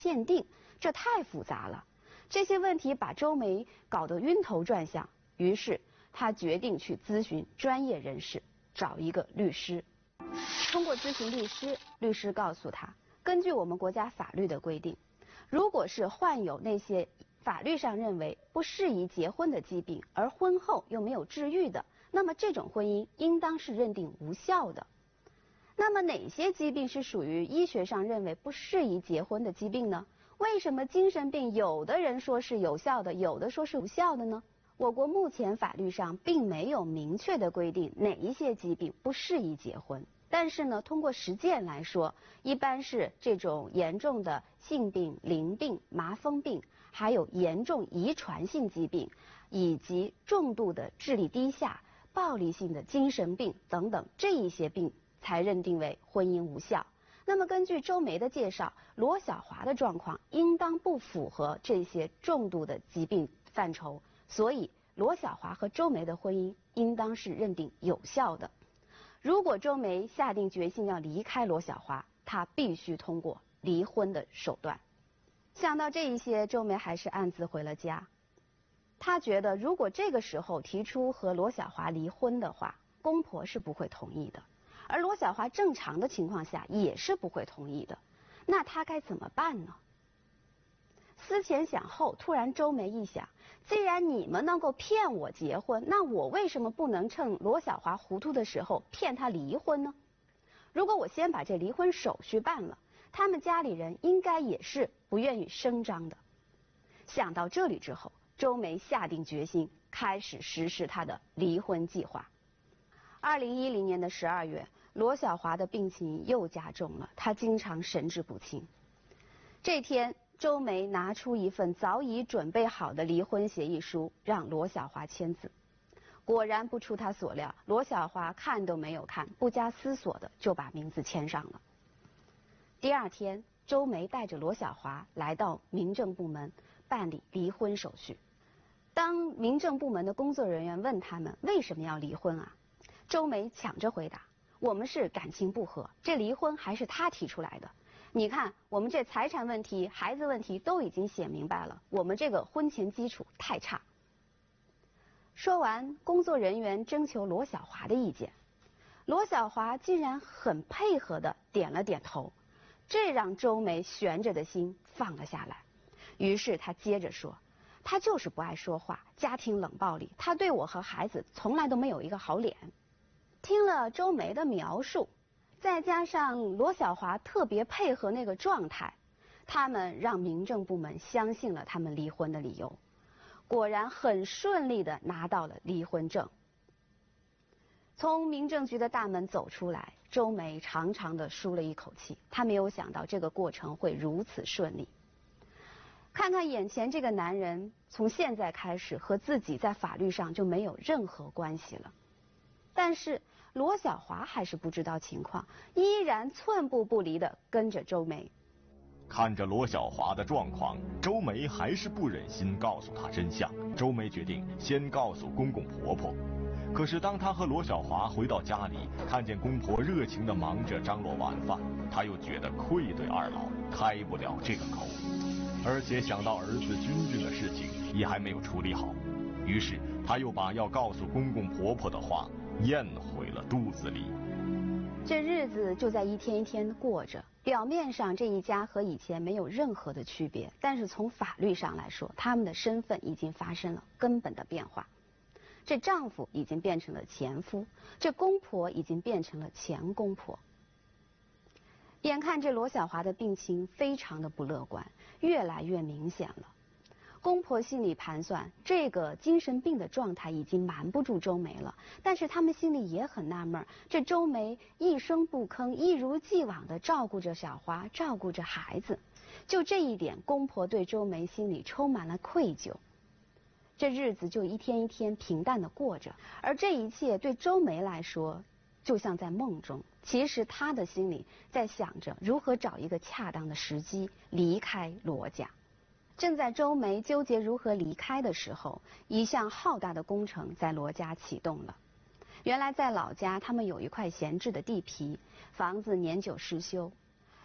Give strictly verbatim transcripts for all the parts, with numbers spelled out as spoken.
鉴定，这太复杂了。这些问题把周梅搞得晕头转向，于是她决定去咨询专业人士，找一个律师。通过咨询律师，律师告诉她，根据我们国家法律的规定，如果是患有那些法律上认为不适宜结婚的疾病，而婚后又没有治愈的，那么这种婚姻应当是认定无效的。那么哪些疾病是属于医学上认为不适宜结婚的疾病呢？为什么精神病有的人说是有效的，有的说是无效的呢？我国目前法律上并没有明确的规定哪一些疾病不适宜结婚，但是呢，通过实践来说，一般是这种严重的性病、淋病、麻风病，还有严重遗传性疾病，以及重度的智力低下、暴力性的精神病等等这一些病才认定为婚姻无效。那么根据周梅的介绍，罗小华的状况应当不符合这些重度的疾病范畴，所以罗小华和周梅的婚姻应当是认定有效的。如果周梅下定决心要离开罗小华，她必须通过离婚的手段。想到这一些，周梅还是暗自回了家。她觉得如果这个时候提出和罗小华离婚的话，公婆是不会同意的。而罗小华正常的情况下也是不会同意的，那他该怎么办呢？思前想后，突然周梅一想，既然你们能够骗我结婚，那我为什么不能趁罗小华糊涂的时候骗他离婚呢？如果我先把这离婚手续办了，他们家里人应该也是不愿意声张的。想到这里之后，周梅下定决心，开始实施她的离婚计划。二零一零年的十二月，罗小华的病情又加重了，他经常神志不清。这天，周梅拿出一份早已准备好的离婚协议书，让罗小华签字。果然不出他所料，罗小华看都没有看，不加思索的就把名字签上了。第二天，周梅带着罗小华来到民政部门办理离婚手续。当民政部门的工作人员问他们为什么要离婚啊？周梅抢着回答，我们是感情不和，这离婚还是他提出来的。你看，我们这财产问题、孩子问题都已经写明白了，我们这个婚前基础太差。说完，工作人员征求罗小华的意见，罗小华竟然很配合地点了点头，这让周梅悬着的心放了下来。于是他接着说，他就是不爱说话，家庭冷暴力，他对我和孩子从来都没有一个好脸。听了周梅的描述，再加上罗小华特别配合那个状态，他们让民政部门相信了他们离婚的理由，果然很顺利地拿到了离婚证。从民政局的大门走出来，周梅长长地舒了一口气，她没有想到这个过程会如此顺利。看看眼前这个男人，从现在开始和自己在法律上就没有任何关系了。但是罗小华还是不知道情况，依然寸步不离地跟着周梅。 看着罗小华的状况，周梅还是不忍心告诉他真相。周梅决定先告诉公公婆婆。可是当她和罗小华回到家里，看见公婆热情地忙着张罗晚饭，她又觉得愧对二老，开不了这个口。而且想到儿子军军的事情也还没有处理好，于是她又把要告诉公公婆婆的话咽回了肚子里。 这日子就在一天一天过着，表面上这一家和以前没有任何的区别，但是从法律上来说，他们的身份已经发生了根本的变化。这丈夫已经变成了前夫，这公婆已经变成了前公婆。眼看这罗小华的病情非常的不乐观，越来越明显了。公婆心里盘算，这个精神病的状态已经瞒不住周梅了，但是他们心里也很纳闷，这周梅一声不吭，一如既往地照顾着小华，照顾着孩子。就这一点，公婆对周梅心里充满了愧疚。这日子就一天一天平淡地过着，而这一切对周梅来说就像在梦中，其实她的心里在想着如何找一个恰当的时机离开罗家。正在周梅纠结如何离开的时候，一项浩大的工程在罗家启动了。原来在老家他们有一块闲置的地皮，房子年久失修，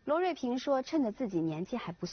罗瑞平说，趁着自己年纪还不